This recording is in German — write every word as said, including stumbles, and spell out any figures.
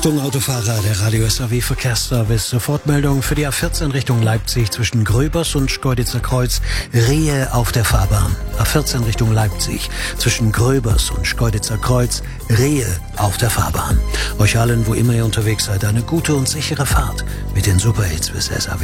Achtung Autofahrer, der Radio S A W Verkehrsservice. Sofortmeldung für die A vierzehn Richtung Leipzig zwischen Gröbers und Schkeuditzer Kreuz. Rehe auf der Fahrbahn. A vierzehn Richtung Leipzig zwischen Gröbers und Schkeuditzer Kreuz. Rehe auf der Fahrbahn. Euch allen, wo immer ihr unterwegs seid, eine gute und sichere Fahrt mit den Superhits bis S A W.